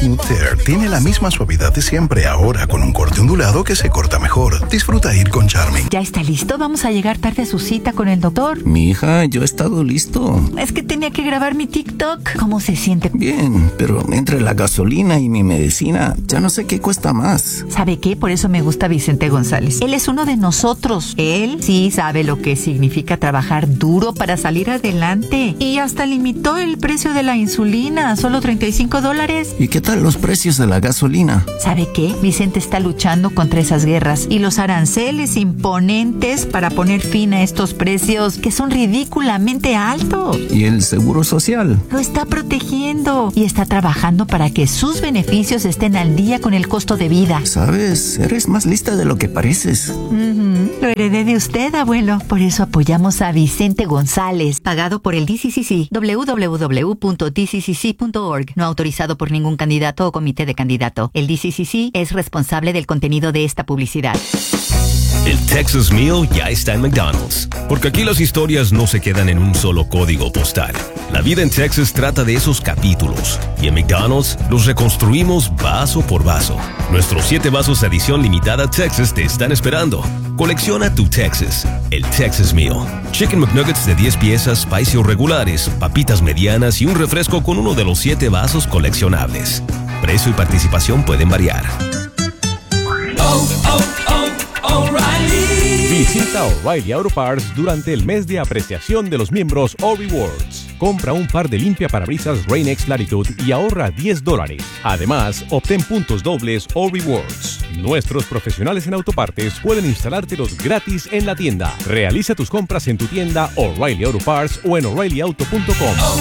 Smooth Tear tiene la misma suavidad de siempre, ahora con un corte ondulado que se corta mejor. Disfruta ir con Charming. ¿Ya está listo? Vamos a llegar tarde a su cita con el doctor. Mi hija, yo he estado listo. Es que tenía que grabar mi TikTok. ¿Cómo se siente? Bien, pero entre la gasolina y mi medicina, ya no sé qué cuesta más. ¿Sabe qué? Por eso me gusta Vicente González. Él es uno de nosotros. Él sí sabe lo que significa trabajar duro para salir adelante. Y hasta limitó el precio de la insulina, solo $35. ¿Y qué tal los precios de la gasolina? ¿Sabe qué? Vicente está luchando contra esas guerras y los aranceles imponentes para poner fin a estos precios que son ridículamente altos. ¿Y el seguro social? Lo está protegiendo y está trabajando para que sus beneficios estén al día con el costo de vida. ¿Sabes? Eres más lista de lo que pareces. Lo heredé de usted, abuelo. Por eso apoyamos a Vicente González, pagado por el DCCC. www.dccc.org. No autorizado por ningún candidato o comité de candidato. El DCCC es responsable del contenido de esta publicidad. El Texas Meal ya está en McDonald's, porque aquí las historias no se quedan en un solo código postal. La vida en Texas trata de esos capítulos, y en McDonald's los reconstruimos vaso por vaso. Nuestros 7 vasos de edición limitada Texas te están esperando. Colecciona tu Texas, el Texas Meal. Chicken McNuggets de 10 piezas, spicy o regulares, papitas medianas y un refresco con uno de los 7 vasos coleccionables. Precio y participación pueden variar. Visita O'Reilly Auto Parts durante el mes de apreciación de los miembros O'Rewards. Compra un par de limpiaparabrisas Rain-X Latitude y ahorra $10. Además, obtén puntos dobles O'Rewards. Nuestros profesionales en autopartes pueden instalártelos gratis en la tienda. Realiza tus compras en tu tienda O'Reilly Auto Parts o en O'ReillyAuto.com.